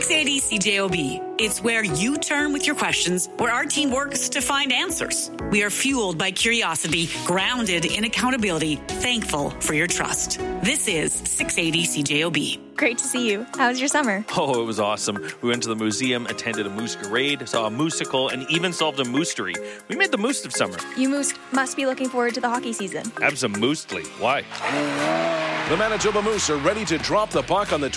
680 CJOB. It's where you turn with your questions, where our team works to find answers. We are fueled by curiosity, grounded in accountability, thankful for your trust. This is 680 CJOB. Great to see you. How was your summer? Oh, it was awesome. We went to the museum, attended a moose parade, saw a moosicle, and even solved a moostery. We made the most of summer. You must be looking forward to the hockey season. Absolutely. Why? The Manitoba Moose are ready to drop the puck on the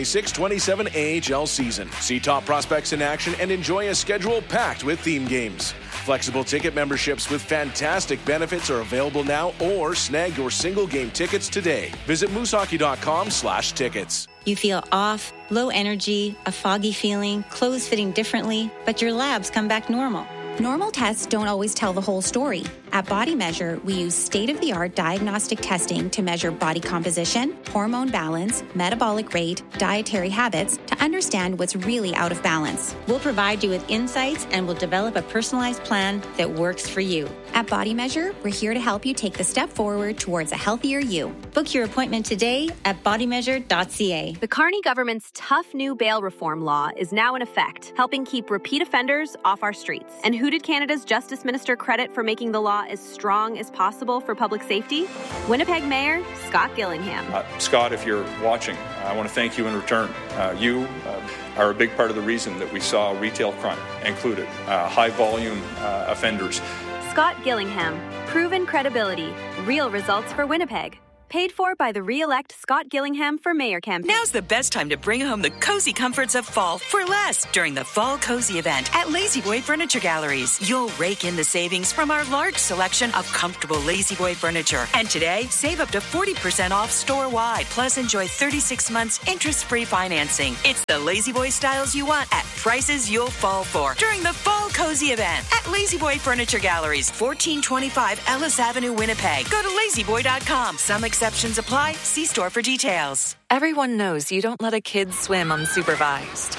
2026-27 AHL season. See top prospects in action and enjoy a schedule packed with theme games. Flexible ticket memberships with fantastic benefits are available now, or snag your single game tickets today. Visit moosehockey.com/tickets. You feel off, low energy, a foggy feeling, clothes fitting differently, but your labs come back normal. Normal tests don't always tell the whole story. At Body Measure, we use state-of-the-art diagnostic testing to measure body composition, hormone balance, metabolic rate, dietary habits to understand what's really out of balance. We'll provide you with insights and we'll develop a personalized plan that works for you. At Body Measure, we're here to help you take the step forward towards a healthier you. Book your appointment today at bodymeasure.ca. The Carney government's tough new bail reform law is now in effect, helping keep repeat offenders off our streets. And who did Canada's Justice Minister credit for making the law as strong as possible for public safety? Winnipeg Mayor Scott Gillingham. Scott, if you're watching, I want to thank you in return. You are a big part of the reason that we saw retail crime included, high volume offenders. Scott Gillingham, proven credibility, real results for Winnipeg. Paid for by the re-elect Scott Gillingham for Mayor campaign. Now's the best time to bring home the cozy comforts of fall for less during the Fall Cozy event at La-Z-Boy Furniture Galleries. You'll rake in the savings from our large selection of comfortable La-Z-Boy furniture. And today, save up to 40% off store-wide. Plus, enjoy 36 months interest-free financing. It's the La-Z-Boy styles you want at prices you'll fall for during the Fall Cozy event at La-Z-Boy Furniture Galleries, 1425 Ellis Avenue, Winnipeg. Go to lazyboy.com. Some exceptions apply. See store for details. Everyone knows you don't let a kid swim unsupervised.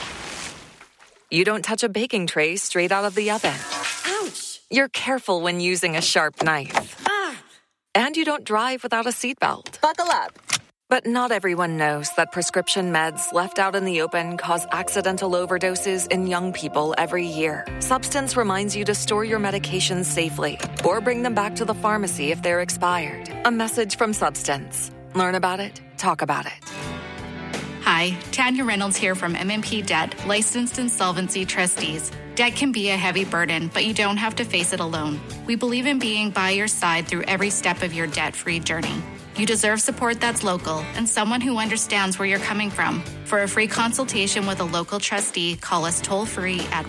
You don't touch a baking tray straight out of the oven. Ouch! You're careful when using a sharp knife. And you don't drive without a seatbelt. Buckle up. But not everyone knows that prescription meds left out in the open cause accidental overdoses in young people every year. Substance reminds you to store your medications safely or bring them back to the pharmacy if they're expired. A message from Substance. Learn about it, talk about it. Hi, Tanya Reynolds here from MMP Debt, licensed insolvency trustees. Debt can be a heavy burden, but you don't have to face it alone. We believe in being by your side through every step of your debt-free journey. You deserve support that's local and someone who understands where you're coming from. For a free consultation with a local trustee, call us toll-free at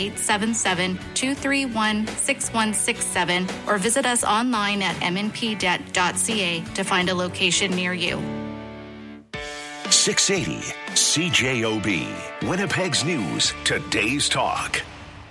1-877-231-6167 or visit us online at mnpdebt.ca to find a location near you. 680 CJOB, Winnipeg's News, today's talk.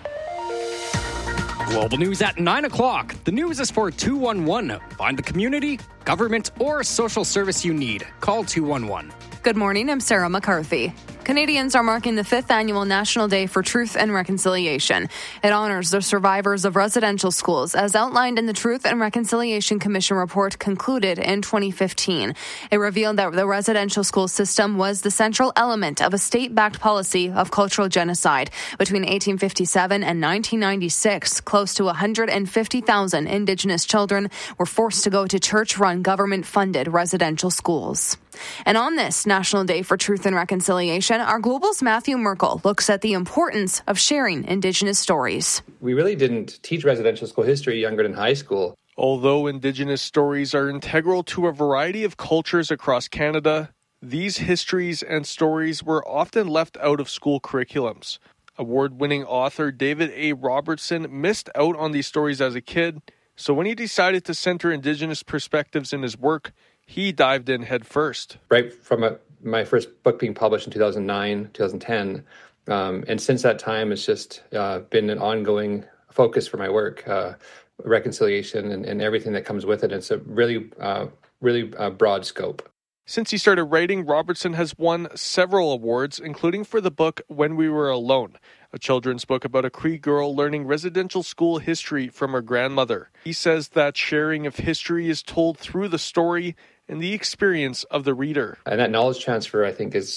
Global news at 9 o'clock. The news is for 211. Find the community, government, or social service you need. Call 211. Good morning, I'm Sarah McCarthy. Canadians are marking the 5th annual National Day for Truth and Reconciliation. It honors the survivors of residential schools, as outlined in the Truth and Reconciliation Commission report concluded in 2015. It revealed that the residential school system was the central element of a state-backed policy of cultural genocide. Between 1857 and 1996, close to 150,000 Indigenous children were forced to go to church-run, government-funded residential schools. And on this National Day for Truth and Reconciliation, our Global's Matthew Merkel looks at the importance of sharing Indigenous stories. We really didn't teach residential school history younger than high school. Although Indigenous stories are integral to a variety of cultures across Canada, these histories and stories were often left out of school curriculums. Award-winning author David A. Robertson missed out on these stories as a kid, so when he decided to center Indigenous perspectives in his work, he dived in head first. Right from my first book being published in 2009, 2010, and since that time, it's just been an ongoing focus for my work, reconciliation and everything that comes with it. It's a really broad scope. Since he started writing, Robertson has won several awards, including for the book When We Were Alone, a children's book about a Cree girl learning residential school history from her grandmother. He says that sharing of history is told through the story and the experience of the reader. And that knowledge transfer, I think, is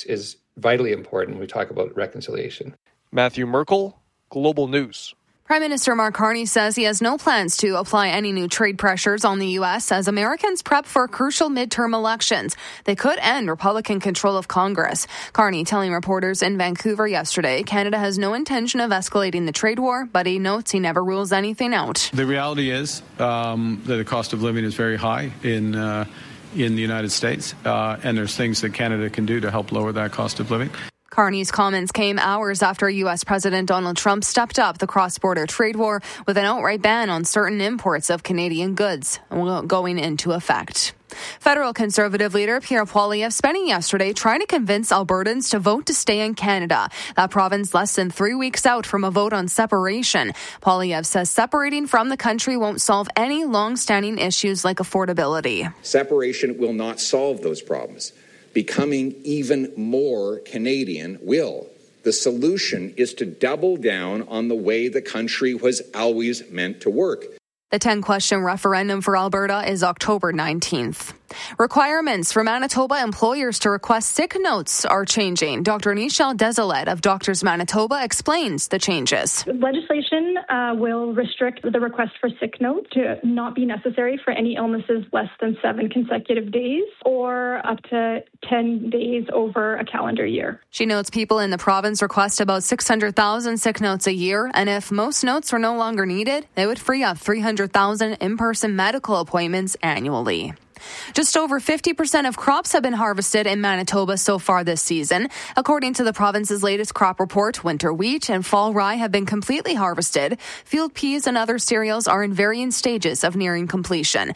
vitally important when we talk about reconciliation. Matthew Merkel, Global News. Prime Minister Mark Carney says he has no plans to apply any new trade pressures on the U.S. as Americans prep for crucial midterm elections. They could end Republican control of Congress. Carney telling reporters in Vancouver yesterday Canada has no intention of escalating the trade war, but he notes he never rules anything out. The reality is that the cost of living is very high in the United States, and there's things that Canada can do to help lower that cost of living. Carney's comments came hours after U.S. President Donald Trump stepped up the cross-border trade war with an outright ban on certain imports of Canadian goods going into effect. Federal Conservative leader Pierre Poilievre spending yesterday trying to convince Albertans to vote to stay in Canada. That province less than 3 weeks out from a vote on separation. Poilievre says separating from the country won't solve any long-standing issues like affordability. Separation will not solve those problems. Becoming even more Canadian will. The solution is to double down on the way the country was always meant to work. The 10-question referendum for Alberta is October 19th. Requirements for Manitoba employers to request sick notes are changing. Dr. Nichelle Desilette of Doctors Manitoba explains the changes. Legislation will restrict the request for sick note to not be necessary for any illnesses less than 7 consecutive days or up to 10 days over a calendar year. She notes people in the province request about 600,000 sick notes a year, and if most notes were no longer needed, they would free up 300,000 in-person medical appointments annually. Just over 50% of crops have been harvested in Manitoba so far this season. According to the province's latest crop report, winter wheat and fall rye have been completely harvested. Field peas and other cereals are in varying stages of nearing completion.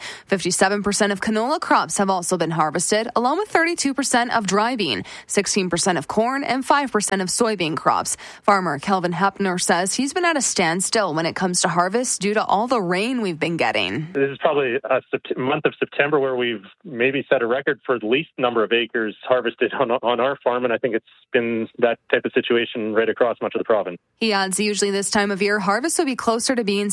57% of canola crops have also been harvested, along with 32% of dry bean, 16% of corn, and 5% of soybean crops. Farmer Kelvin Hepner says he's been at a standstill when it comes to harvest due to all the rain we've been getting. This is probably a month of September where we've maybe set a record for the least number of acres harvested on our farm, and I think it's been that type of situation right across much of the province. He adds usually this time of year, harvest would be closer to being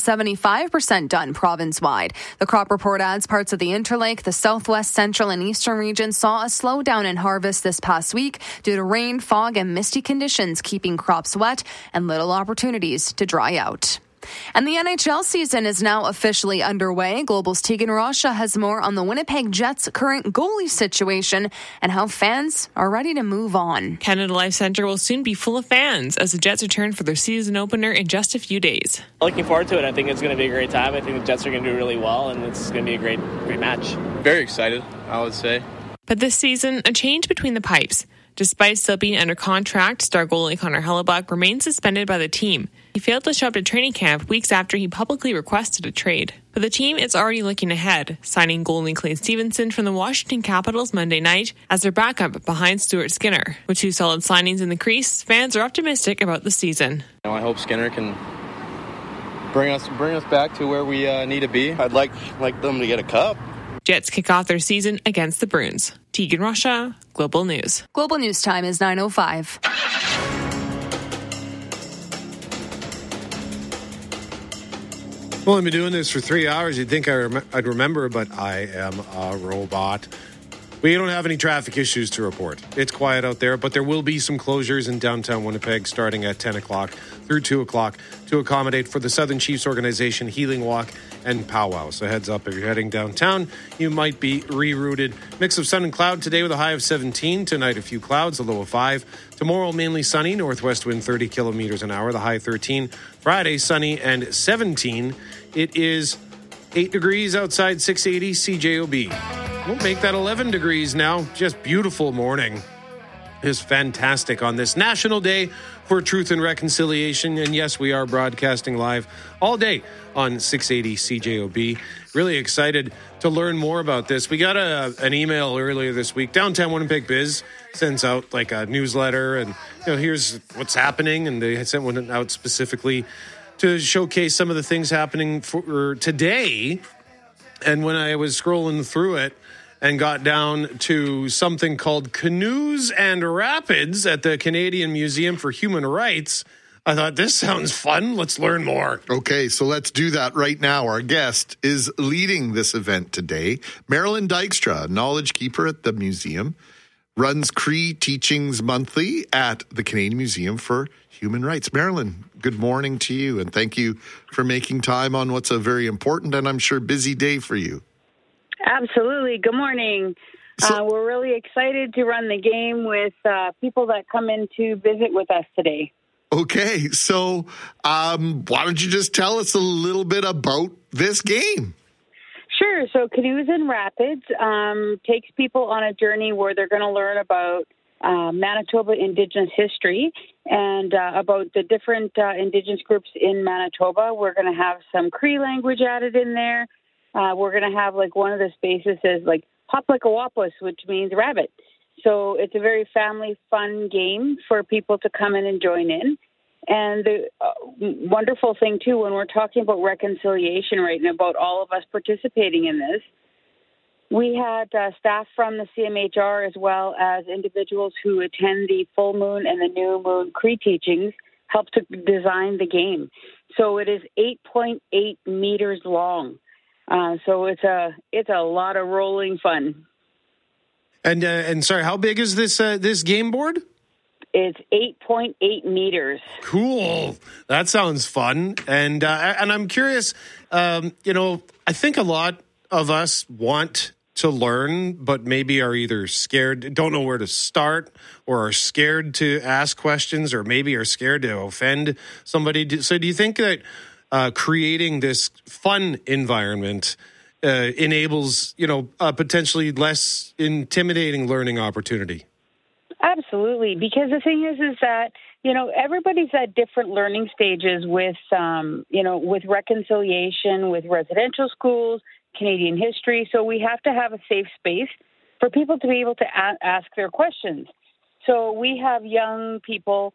75% done province-wide. The crop report adds parts of the Interlake, the southwest, central, and eastern regions saw a slowdown in harvest this past week due to rain, fog, and misty conditions keeping crops wet and little opportunities to dry out. And the NHL season is now officially underway. Global's Tegan Rasha has more on the Winnipeg Jets' current goalie situation and how fans are ready to move on. Canada Life Centre will soon be full of fans as the Jets return for their season opener in just a few days. Looking forward to it. I think it's going to be a great time. I think the Jets are going to do really well, and it's going to be a great match. Very excited, I would say. But this season, a change between the pipes. Despite still being under contract, star goalie Connor Hellebuyck remains suspended by the team. He failed to show up to training camp weeks after he publicly requested a trade. But the team is already looking ahead, signing goalie Clay Stevenson from the Washington Capitals Monday night as their backup behind Stuart Skinner. With 2 solid signings in the crease, fans are optimistic about the season. I hope Skinner can bring us back to where we need to be. I'd like them to get a cup. Jets kick off their season against the Bruins. Tegan Rasha, Global News. Global News time is 9:05. Well, I've been doing this for 3 hours. You'd think I'd remember, but I am a robot. We don't have any traffic issues to report. It's quiet out there, but there will be some closures in downtown Winnipeg starting at 10 o'clock through 2 o'clock to accommodate for the Southern Chiefs organization, Healing Walk, and Powwow. So heads up, if you're heading downtown, you might be rerouted. Mix of sun and cloud today with a high of 17. Tonight, a few clouds, a low of 5. Tomorrow, mainly sunny, northwest wind 30 kilometers an hour, the high 13. Friday, sunny and 17. It is 8 degrees outside 680 CJOB. We'll make that 11 degrees now. Just beautiful morning. It's fantastic on this National Day for Truth and Reconciliation. And yes, we are broadcasting live all day on 680 CJOB. Really excited to learn more about this. We got an email earlier this week. Downtown Winnipeg Biz sends out like a newsletter and, here's what's happening. And they had sent one out specifically to showcase some of the things happening for today. And when I was scrolling through it and got down to something called Canoes and Rapids at the Canadian Museum for Human Rights, I thought, this sounds fun. Let's learn more. Okay, so let's do that right now. Our guest is leading this event today, Marilyn Dykstra, knowledge keeper at the museum. runs Cree Teachings Monthly at the Canadian Museum for Human Rights. Marilyn, good morning to you, and thank you for making time on what's a very important and I'm sure busy day for you. Absolutely. Good morning. We're really excited to run the game with people that come in to visit with us today. Okay, so why don't you just tell us a little bit about this game? Sure. So Canoes and Rapids takes people on a journey where they're going to learn about Manitoba Indigenous history and about the different Indigenous groups in Manitoba. We're going to have some Cree language added in there. We're going to have one of the spaces says Hoplikawapus, which means rabbit. So it's a very family fun game for people to come in and join in. And the wonderful thing, too, when we're talking about reconciliation, right, and about all of us participating in this, we had staff from the CMHR as well as individuals who attend the full moon and the new moon Cree teachings help to design the game. So it is 8.8 meters long. So it's a lot of rolling fun. And sorry, how big is this game board? It's 8.8 meters. Cool. That sounds fun. And I'm curious. I think a lot of us want to learn, but maybe are either scared, don't know where to start, or are scared to ask questions, or maybe are scared to offend somebody. So do you think that creating this fun environment enables, a potentially less intimidating learning opportunity? Absolutely, because the thing is that, everybody's at different learning stages with reconciliation, with residential schools, Canadian history. So we have to have a safe space for people to be able to ask their questions. So we have young people